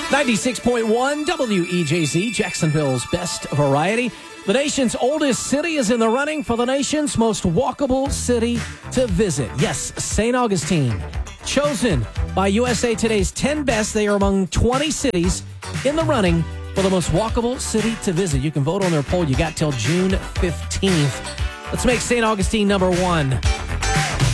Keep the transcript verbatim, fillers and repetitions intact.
ninety-six point one W E J Z, Jacksonville's best variety. The nation's oldest city is in the running for the nation's most walkable city to visit. Yes, Saint Augustine. Chosen by U S A Today's ten Best, they are among twenty cities in the running for the most walkable city to visit. You can vote on their poll. You got till June fifteenth. Let's make Saint Augustine number one.